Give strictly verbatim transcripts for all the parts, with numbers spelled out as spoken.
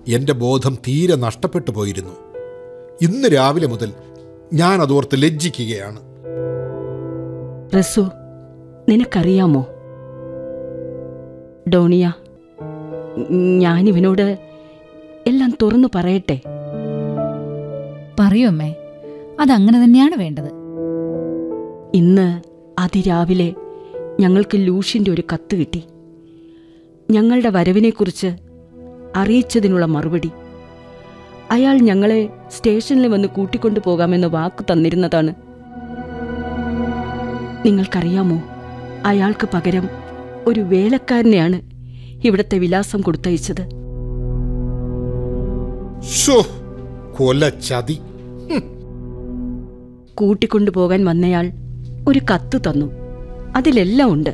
എൻ്റെ ബോധം തീരെ നഷ്ടപ്പെട്ടു പോയിരുന്നു. ഇന്ന് രാവിലെ മുതൽ ഞാൻ അതോർത്ത് ലജ്ജിക്കുകയാണ്. റസു, നിനക്കറിയാമോ ഡോണിയ, ഞാനിവനോട് എല്ലാം തുറന്നു പറയട്ടെ? പറയൂ അമ്മേ, അതങ്ങനെ തന്നെയാണ് വേണ്ടത്. ഇന്ന് അതിരാവിലെ ഞങ്ങൾക്ക് ലൂഷ്യൻ്റെ ഒരു കത്ത് കിട്ടി. ഞങ്ങളുടെ വരവിനെക്കുറിച്ച് അറിയിച്ചതിനുള്ള മറുപടി. അയാൾ ഞങ്ങളെ സ്റ്റേഷനിൽ വന്ന് കൂട്ടിക്കൊണ്ടു പോകാമെന്ന് വാക്ക് തന്നിരുന്നതാണ്. നിങ്ങൾക്കറിയാമോ, അയാൾക്ക് പകരം ഒരു വേലക്കാരനെയാണ് ഇവിടത്തെ വിലാസം കൊടുത്തയച്ചത്. കൊലച്ചതി. കൂട്ടിക്കൊണ്ടുപോകാൻ വന്നയാൾ ഒരു കത്ത് തന്നു. അതിലെല്ലാം ഉണ്ട്.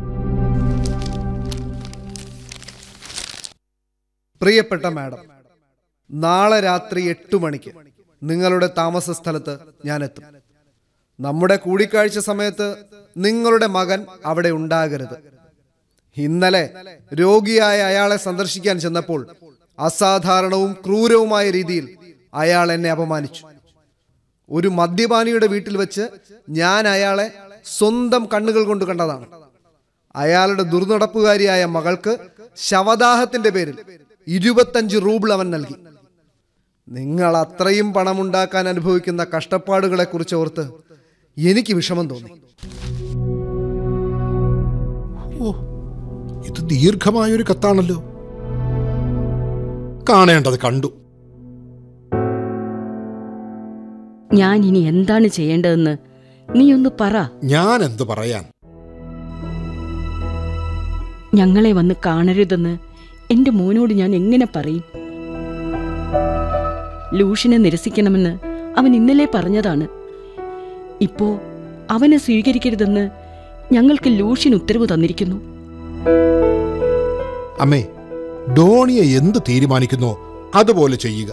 പ്രിയപ്പെട്ട മാഡം, നാളെ രാത്രി എട്ടു മണിക്ക് നിങ്ങളുടെ താമസ സ്ഥലത്ത് ഞാൻ എത്തും. നമ്മുടെ കൂടിക്കാഴ്ച സമയത്ത് നിങ്ങളുടെ മകൻ അവിടെ ഉണ്ടാകരുത്. ഇന്നലെ രോഗിയായ അയാളെ സന്ദർശിക്കാൻ ചെന്നപ്പോൾ അസാധാരണവും ക്രൂരവുമായ രീതിയിൽ അയാൾ എന്നെ അപമാനിച്ചു. ഒരു മദ്യപാനിയുടെ വീട്ടിൽ വെച്ച് ഞാൻ അയാളെ സ്വന്തം കണ്ണുകൾ കൊണ്ട് കണ്ടതാണ്. അയാളുടെ ദുർനടപ്പുകാരിയായ മകൾക്ക് ശവദാഹത്തിന്റെ പേരിൽ ഇരുപത്തഞ്ച് റൂബിൾ അവൻ നൽകി. നിങ്ങൾ അത്രയും പണമുണ്ടാക്കാൻ അനുഭവിക്കുന്ന കഷ്ടപ്പാടുകളെ കുറിച്ച് ഓർത്ത് എനിക്ക് വിഷമം തോന്നി. ഓ, ഇത് ദീർഘമായൊരു കത്താണല്ലോ. കാണേണ്ടത് കണ്ടു. ഞാൻ ഇനി എന്താണ് ചെയ്യേണ്ടതെന്ന് നീ ഒന്ന് പറ. ഞാൻ എന്തു പറയാൻ? ഞങ്ങളെ വന്ന് കാണരുതെന്ന് എന്റെ മോനോട് ഞാൻ എങ്ങനെ പറയും? ലൂഷ്യനെ നിരസിക്കണമെന്ന് അവൻ ഇന്നലെ പറഞ്ഞതാണ്. ഇപ്പോ അവനെ സ്വീകരിക്കരുതെന്ന് ഞങ്ങൾക്ക് ലൂഷ്യൻ ഉത്തരവ് തന്നിരിക്കുന്നു. അമ്മേ, ഡോണിയെ എന്ത് തീരുമാനിക്കുന്നോ അതുപോലെ ചെയ്യുക.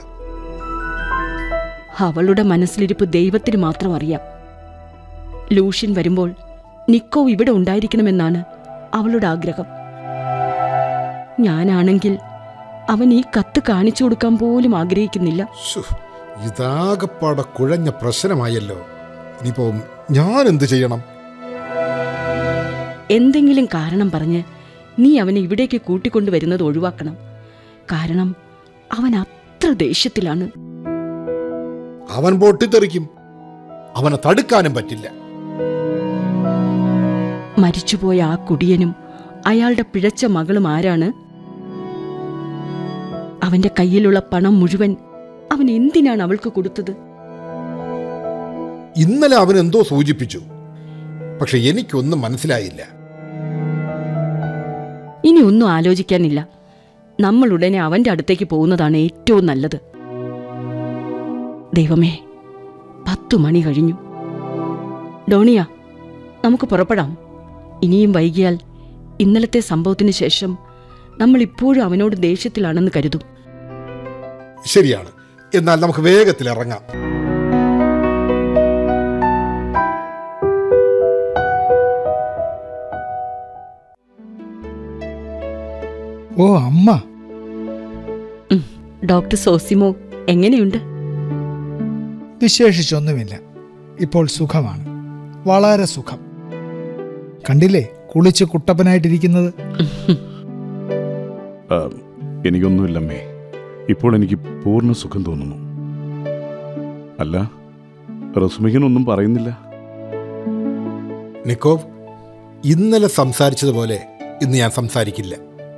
അവളുടെ മനസ്സിലിരിപ്പ് ദൈവത്തിന് മാത്രം അറിയാം. ലൂഷ്യൻ വരുമ്പോൾ നിക്കോ ഇവിടെ ഉണ്ടായിരിക്കണമെന്നാണ് അവളുടെ ആഗ്രഹം. ഞാനാണെങ്കിൽ അവൻ ഈ കത്ത് കാണിച്ചു കൊടുക്കാൻ പോലും ആഗ്രഹിക്കുന്നില്ല. ഇതാകപ്പാടെ കുഴഞ്ഞ പ്രശ്നമായല്ലോ. ഇനിയിപ്പോ ഞാൻ എന്ത് ചെയ്യണം? എന്തെങ്കിലും കാരണം പറഞ്ഞ് നീ അവനെ ഇവിടേക്ക് കൂട്ടിക്കൊണ്ടുവരുന്നത് ഒഴിവാക്കണം. കാരണം അവൻ അത്ര ദേഷ്യത്തിലാണ്. അവൻ പൊട്ടിത്തെറിക്കും. അവനെ തടുക്കാനും പറ്റില്ല. മരിച്ചുപോയ ആ കുടിയനും അയാളുടെ പിഴച്ച മകളും ആരാണ്? അവന്റെ കയ്യിലുള്ള പണം മുഴുവൻ അവൻ എന്തിനാണ് അവൾക്ക് കൊടുത്തത്? ഇന്നലെ അവൻ എന്തോ സൂചിപ്പിച്ചു, പക്ഷെ എനിക്കൊന്നും മനസ്സിലായില്ല. ഇനി ഒന്നും ആലോചിക്കാനില്ല. നമ്മൾ ഉടനെ അവന്റെ അടുത്തേക്ക് പോകുന്നതാണ് ഏറ്റവും നല്ലത്. ദൈവമേ, പത്തു മണി കഴിഞ്ഞു. ഡോണിയ, നമുക്ക് പുറപ്പെടാം. ഇനിയും വൈകിയാൽ ഇന്നലത്തെ സംഭവത്തിന് ശേഷം നമ്മൾ ഇപ്പോഴും അവനോട് ദേഷ്യത്തിലാണെന്ന് കരുതും. ശരിയാണ്. എന്നാൽ നമുക്ക് വേഗത്തിൽ ഇറങ്ങാം. ഓ അമ്മ. ഡോക്ടർ സോസിമോ എങ്ങനെയുണ്ട്? വിശേഷിച്ചൊന്നുമില്ല. ഇപ്പോൾ സുഖമാണ്, വളരെ സുഖം. കണ്ടില്ലേ കുളിച്ച് കുട്ടപ്പനായിട്ടിരിക്കുന്നത്? എനിക്കൊന്നുമില്ലമ്മേ. ഇപ്പോൾ എനിക്ക് പൂർണ്ണ സുഖം തോന്നുന്നു. അല്ല, റസുമികനൊന്നും പറയുന്നില്ല. നിക്കോവ്, ഇന്നലെ സംസാരിച്ചതുപോലെ ഇന്ന് ഞാൻ സംസാരിക്കില്ല.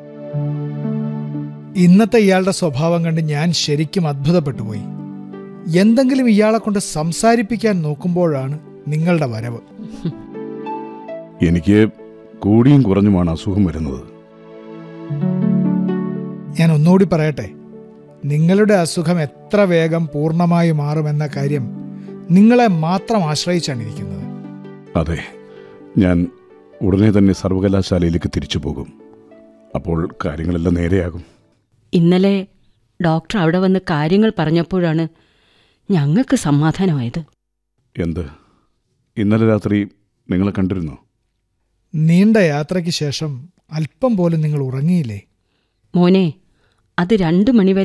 ഇന്നത്തെ ഇയാളുടെ സ്വഭാവം കണ്ട് ഞാൻ ശരിക്കും അത്ഭുതപ്പെട്ടുപോയി. എന്തെങ്കിലും ഇയാളെ കൊണ്ട് സംസാരിപ്പിക്കാൻ നോക്കുമ്പോഴാണ് നിങ്ങളുടെ വരവ്. എനിക്ക് കൂടിയും കുറഞ്ഞുമാണ് അസുഖം വരുന്നത്. ഞാൻ ഒന്നുകൂടി പറയട്ടെ, നിങ്ങളുടെ അസുഖം എത്ര വേഗം പൂർണ്ണമായി മാറുമെന്ന കാര്യം നിങ്ങളെ മാത്രം ആശ്രയിച്ചാണ് ഇരിക്കുന്നത്. അതെ, ഞാൻ ഉടനെ തന്നെ സർവകലാശാലയിലേക്ക് തിരിച്ചു പോകും. അപ്പോൾ കാര്യങ്ങളെല്ലാം നേരെയാകും. ഇന്നലെ ഡോക്ടർ അവിടെ വന്ന് കാര്യങ്ങൾ പറഞ്ഞപ്പോഴാണ് ഞങ്ങൾക്ക് സമാധാനമായത്. എന്ത്? ഇന്നലെ രാത്രി നിങ്ങളെ കണ്ടിരുന്നോ? നീണ്ട യാത്രയ്ക്ക് ശേഷം അല്പം പോലും നിങ്ങൾ ഉറങ്ങിയില്ലേ? മോനെ, അത് രണ്ടു മണിവരെ